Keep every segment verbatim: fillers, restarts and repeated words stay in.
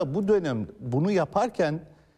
Bu dönem bunu yaparken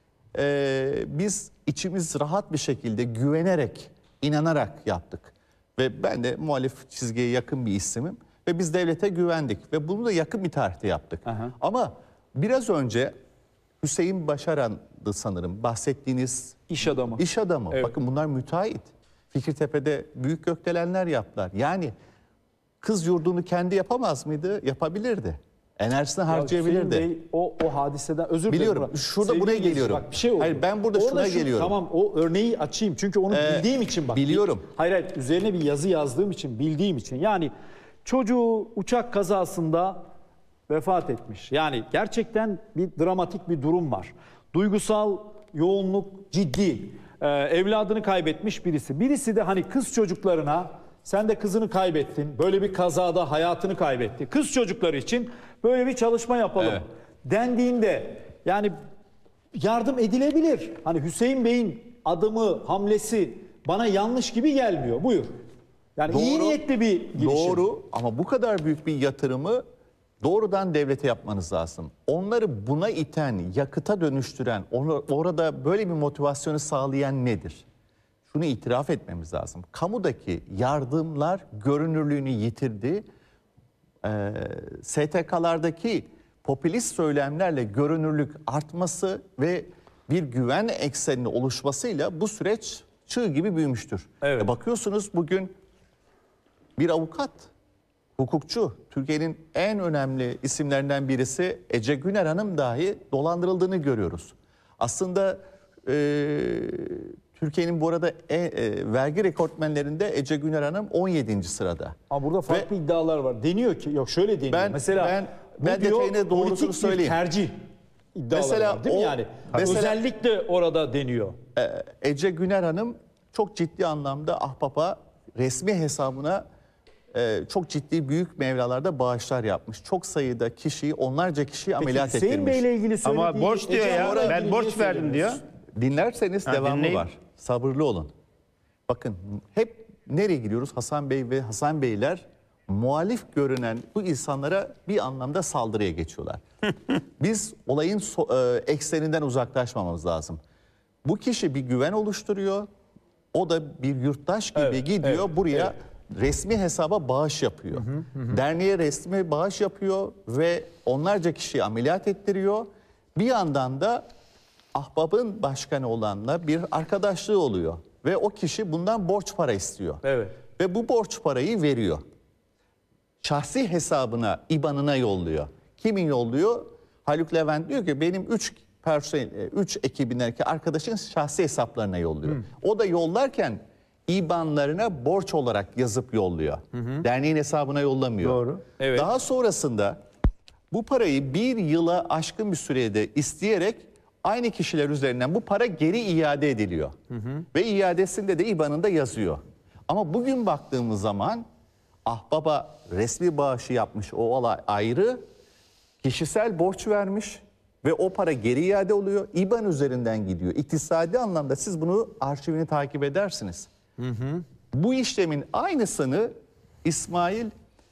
e, biz içimiz rahat bir şekilde güvenerek, inanarak yaptık. Ve ben de muhalif çizgiye yakın bir isimim. Ve biz devlete güvendik. Ve bunu da yakın bir tarihte yaptık. Aha. Ama biraz önce Hüseyin Başaran'dı sanırım bahsettiğiniz iş adamı. İş adamı. Evet. Bakın bunlar müteahhit. Fikirtepe'de büyük gökdelenler yaptılar. Yani kız yurdunu kendi yapamaz mıydı? Yapabilirdi. Enerjisini harcayabilirdi. Bey, o, o hadiseden özür dilerim. Biliyorum. Şurada Sevgili buraya geliyorum. Bak, bir şey oldu. Hayır, ben burada Orada şuna şu, geliyorum. Tamam, o örneği açayım. Çünkü onu Ee, bildiğim için bak. Biliyorum. Hayır hayır, üzerine bir yazı yazdığım için, bildiğim için. Yani çocuğu uçak kazasında vefat etmiş. Yani gerçekten bir dramatik bir durum var. Duygusal yoğunluk ciddi. Ee, evladını kaybetmiş birisi. Birisi de hani kız çocuklarına, sen de kızını kaybettin, böyle bir kazada hayatını kaybetti. Kız çocukları için böyle bir çalışma yapalım Evet. dendiğinde yani yardım edilebilir. Hani Hüseyin Bey'in adımı, hamlesi bana yanlış gibi gelmiyor. Buyur. Yani Doğru, iyi niyetli bir girişim. Doğru ama bu kadar büyük bir yatırımı doğrudan devlete yapmanız lazım. Onları buna iten, yakıta dönüştüren, onu, orada böyle bir motivasyonu sağlayan nedir? Şunu itiraf etmemiz lazım. Kamudaki yardımlar görünürlüğünü yitirdi. Ee, S T K'lardaki popülist söylemlerle görünürlük artması ve bir güven ekseninin oluşmasıyla bu süreç çığ gibi büyümüştür. Evet. E bakıyorsunuz bugün bir avukat, hukukçu, Türkiye'nin en önemli isimlerinden birisi Ece Güner Hanım dahi dolandırıldığını görüyoruz. Aslında e, Türkiye'nin bu arada e, e, vergi rekortmenlerinde Ece Güner Hanım on yedinci sırada. Ama burada farklı Ve, iddialar var. Deniyor ki, yok şöyle deniyor. Ben, mesela ben, bu ben diyor, detayını doğrusunu politik söyleyeyim. bir tercih iddiaları mesela var değil o, mi yani? Mesela, özellikle orada deniyor. E, Ece Güner Hanım çok ciddi anlamda Ahbap'a resmi hesabına e, çok ciddi büyük mevralarda bağışlar yapmış. Çok sayıda kişiyi, onlarca kişiyi ameliyat Peki, Hüseyin ettirmiş. Bey'le ilgili söylediği... Ama borç diyor ya, ben borç verdim diyor. Dinlerseniz Ha, devamı dinleyin. var. Sabırlı olun. Bakın hep nereye gidiyoruz? Hasan Bey ve Hasan Beyler muhalif görünen bu insanlara bir anlamda saldırıya geçiyorlar. Biz olayın so e, ekseninden uzaklaşmamamız lazım. Bu kişi bir güven oluşturuyor. O da bir yurttaş gibi Evet, gidiyor evet, buraya evet. resmi hesaba bağış yapıyor. Hı hı, hı. Derneğe resmi bağış yapıyor ve onlarca kişiyi ameliyat ettiriyor. Bir yandan da Ahbap'ın başkanı olanla bir arkadaşlığı oluyor. Ve o kişi bundan borç para istiyor. Evet. Ve bu borç parayı veriyor. Şahsi hesabına, İ B A N'ına yolluyor. Kimin yolluyor? Haluk Levent diyor ki benim üç personel, üç ekibindeki arkadaşın şahsi hesaplarına yolluyor. Hı. O da yollarken İ B A N'larına borç olarak yazıp yolluyor. Hı hı. Derneğin hesabına yollamıyor. Doğru. Evet. Daha sonrasında bu parayı bir yıla aşkın bir sürede isteyerek aynı kişiler üzerinden bu para geri iade ediliyor. Hı hı. Ve iadesinde de İ B A N'ında yazıyor. Ama bugün baktığımız zaman Ahbap'a resmi bağışı yapmış o olay ayrı. Kişisel borç vermiş ve o para geri iade oluyor. İ B A N üzerinden gidiyor. İktisadi anlamda siz bunu arşivini takip edersiniz. Hı hı. Bu işlemin aynısını İsmail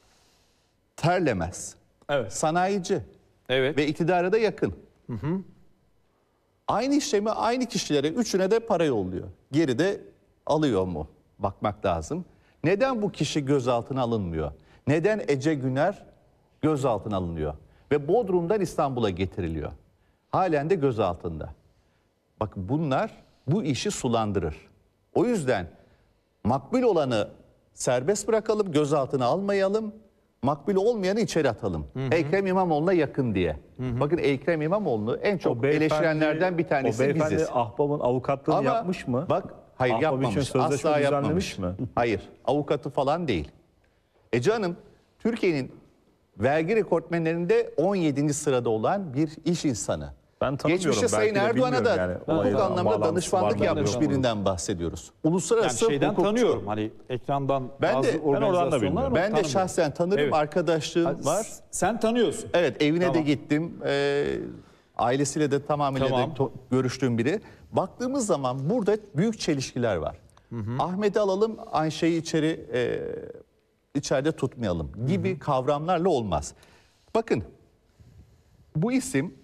Terlemez. Evet. Sanayici. Evet. Ve iktidara da yakın. Hı hı. Aynı işlemi aynı kişilere üçüne de para yolluyor. Geri de alıyor mu? Bakmak lazım. Neden bu kişi gözaltına alınmıyor? Neden Ece Güner gözaltına alınıyor? Ve Bodrum'dan İstanbul'a getiriliyor. Halen de gözaltında. Bakın bunlar bu işi sulandırır. O yüzden makbul olanı serbest bırakalım, gözaltına almayalım. Makbul olmayanı içeri atalım. Hı hı. Ekrem İmamoğlu'na yakın diye. Hı hı. Bakın Ekrem İmamoğlu'nu en çok eleştirenlerden bir tanesi o beyefendi biziz. Ahbap'ın avukatlığını Ama yapmış mı? Bak hayır Ahbap yapmamış. için sözleşme Asla düzenlemiş yapmamış. mi? Hayır. Avukatı falan değil. Ece Hanım Türkiye'nin vergi rekortmenlerinde on yedinci sırada olan bir iş insanı. Ben tanımıyorum. Geçmişte Sayın belki de Erdoğan'a da bilmiyorum yani. hukuk Olayla anlamda bağlantısı danışmanlık var mı, yapmış yok mu? birinden bahsediyoruz. Yani Uluslararası şeyden hukukçu. tanıyorum hani ekrandan Ben bazı de- ben oradan da organizasyonlar bilmiyorum. ama Ben de tanımıyorum. şahsen tanırım, Evet. arkadaşlığım var. Sen tanıyorsun. Evet, evine Tamam. de gittim. Ee, ailesiyle de tamamıyla Tamam. de to- görüştüğüm biri. Baktığımız zaman burada büyük çelişkiler var. Hı hı. Ahmet'i alalım, Ayşe'yi içeri e, içeride tutmayalım gibi hı hı. kavramlarla olmaz. Bakın bu isim